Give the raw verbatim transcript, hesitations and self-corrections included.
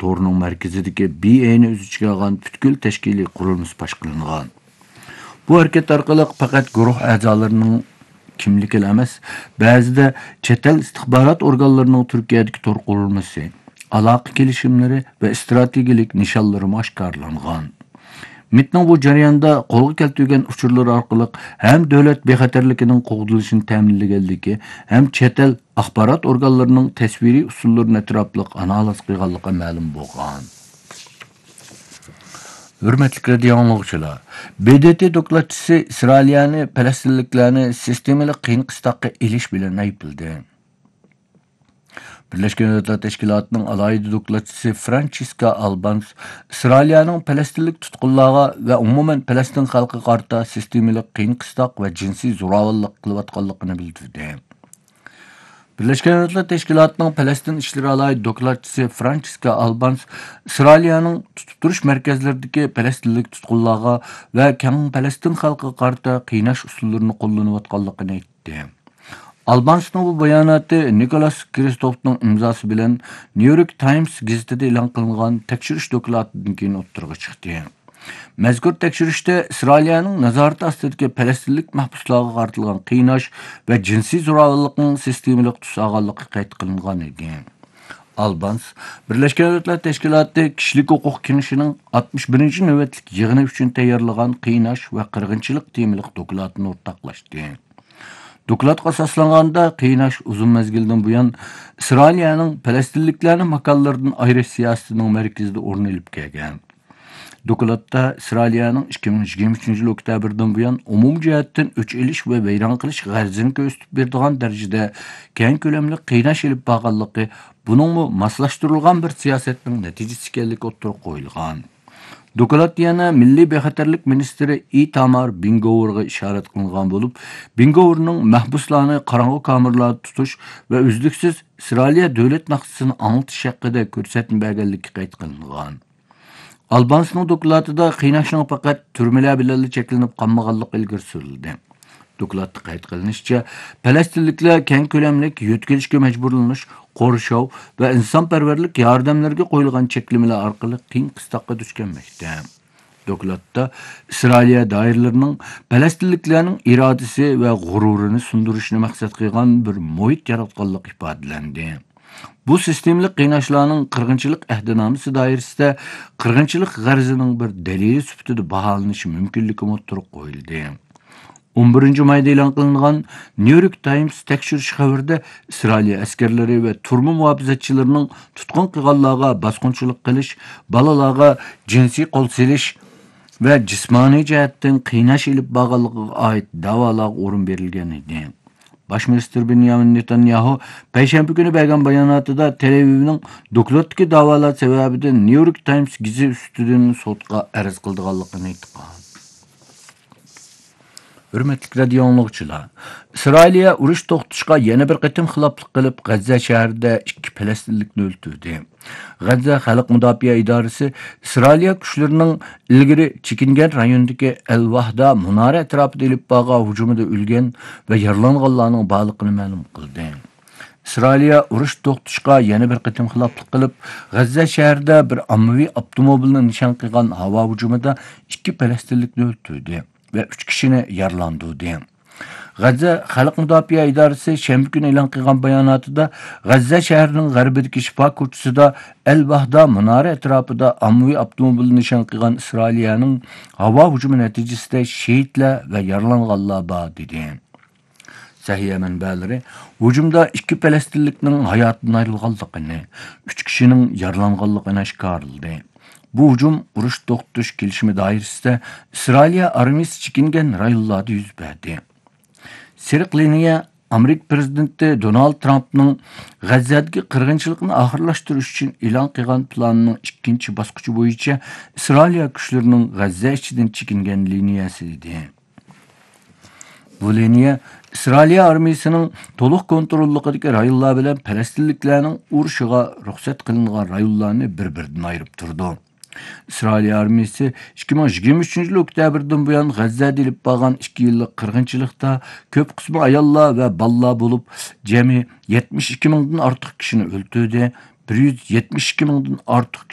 to'rining markazidagi B A'ni o'z ichiga olgan butkul tashkiliy qurilmasi fosh qilingan. Bu harakat orqali faqat guruh a'zolarining kimligi emas, ba'zida chet el istixborot organlarining Turkiyadagi to'r qurilmasi, aloqa kelishimlari va strategik nishonlari oshkorlangan. MITning bu jarayonda qo'lga keltirilgan uchurlar orqali ham davlat bexatarligining qo'g'dilishini ta'minlaganligi, ham chet el axborot organlarining tasviriy usullarini atrofliq analiz qilganligi ma'lum bo'lgan. Hürmetli radio anlıqçılar, B D T dokladçısı İsrailiyani, Palestinliklarni sistemalı qiyin qistoqqa ilish bilan ayıpıldı. Birleşken Milletler Teşkilatı'nın alaydı dokladçısı Francisca Albans, İsrailiyaning Palestinlik tutqunlarga ve umumen Palestin xalqi qarta sistemalı qiyin qistoq ve jinsiy zo'ravonlik qilayotganligini bildirdi. Birleşken Milletler Teşkilatı'nın Palestin işleri alaydı dokladçısı Francisca Albans, İsrailiyaning tutib turish markazlaridagi Palestinlik tutqunlarga ve keng Palestin xalqi qarta qiynash usullarini qo'llanayotganligini aytdi. Albansning bu bayonoti Nicholas Kristofning imzosi bilan New York Times gazetida e'lon qilingan tekshirish dokladidan keyin o'ttirg'a chiqdi. Mazkur tekshirishda İsrailiyaning nazorati ostidagi Palestinlik mahbuslarga qartilgan qiynash va jinsiy zo'ravonlikning sistemalik tus olganligi qayd qilingan edi. Albans, Birleşken Milletler Teşkilatı Kishilik huquq kengashining oltmish birinchi navbatlik yig'ini uchun tayyorlagan qiynash va qirg'inchilik temalik dokladini o'rtoqlashdi. Dokladga asoslanganda qiynash uzun mezgildan buyon İsrailiyaning Palestinliklarni makonlardan ayirish siyosatining markazida o'rin olib kelgan. Dokladda İsrailiyaning ikki ming yigirma uchinchi yil oktyabrdan buyon umum jihatdan o'ch elish va vayron qilish g'arzini ko'rsatib beradigan darajada keng ko'lamli qiynash olib borganligi, buning moslashtirilgan bir siyosatning natijasi ekanligi o'ttirib qo'yilgan. Doklad yana Milliy bexatarlik ministri Itamar Ben-Gvirga ishorat qilingan bo'lib, Ben-Gvirning mahbuslarni qorong'u kamerlarda tutish va uzluksiz İsrailiya davlat naqsini anglatish haqida ko'rsatma berganligi qayd qilingan. Albansning dokladida qiynashning faqat turmalar bilan cheklanib qolmaganligi ilgari surildi. Dokladda qayd qilinishicha, Palestinliklar keng ko'lamli yo'tkilishga majburlanish, qo'rshov va insonparvarlik yordamlariga qo'yilgan cheklamalar orqali qiyin qistoqqa duch kelmoqda. Dokladda İsrailiya doiralarining Palestinliklarning irodasi va g'ururini sundirishni maqsad qilgan bir muhit yaratganligi ifodalandi. Bu sistemli qiynashlarning qirg'inchilik ahdinomasi doirasida qirg'inchilik g'arzining bir dalili sifatida baholanishi mumkinligi o'ttirib qo'yildi. o'n birinchi mayda e'lon qilingan New York Times tekshirish xabarida İsrailiya askarlari va turma muhofizatchilarining tutqun qilganlarga bosqinchilik qilish, bolalarga jinsiy qo'l selish va jismoniy jihatdan qiynash ilib borganligiga oid da'volar o'rin berilgan edi. Bosh minister Benjamin Netanyahu payshanba kuni bergan bayonotida Tel Avivning dokladdagi da'volar sababidan New York Times gazeti ustidan sudga arz qilganligini aytgan. Hürmetli radio anlıqçılar, İsrailiya urush to'xtatishga yana bir qatim xiloflik qilib, G'azza shahrida ikki Falastinlikni o'ldirdi. G'azza xalq mudofaa idorasi İsrailiya kuchlarining ilgari chekingan rayondagi Al-Vahda munora atrofida olib borgan hujumida o'lgan va yaralanganlarning borligini ma'lum qildi. İsrailiya urush to'xtatishga yana bir qatim xiloflik qilib, G'azza shahrida bir ommaviy avtomobilni nishon qilgan havo hujumida ikki Falastinlikni o'ldirdi ve üç kişini yaralandırdı. G'azza xalq mudofaa idorasi shanba kuni e'lon qilgan bayonotida G'azza shahrining g'arbidagi Shifa ko'chasida Al-Vahda munora atrofida ommaviy avtomobil nishon qilgan İsrailiyaning havo hujumi natijasida shehidlar va yaralanganlar bor dedi. Sahiya manbalari hujumda ikki Falastinlikning hayotidan ayrilganligini, üç kişinin yaralanganligini oshkorladi. Bu hücum urush to'xtatish kelishimi doirasida İsrailiya armiyasi chekingan rayonlarda yuz berdi. Seriq liniya Amerika prezidenti Donald Trumpning G'azzadagi qirg'inchilikni oxirlashtirish uchun e'lon qilgan planining ikkinchi bosqichi bo'yicha İsrailiya kuchlarining G'azza ichidan chekingan liniyasi edi. Bu liniya İsrailiya armiyasining to'liq kontrolligidagi rayonlar bilan Falastinliklarning urushiga ruxsat qilingan rayonlarni bir-biridan ayirib turdi. İsrailiya armiyasi ikki ming yigirma uchinchi yil oktyabrdan buyon G'azzada olib borgan ikki yillik qirg'inchilikda ko'p qismi ayollar va bolalar bo'lib, jami yetmish ikki mingdan ortiq kishini o'ldirdi, bir yuz yetmish ikki mingdan ortiq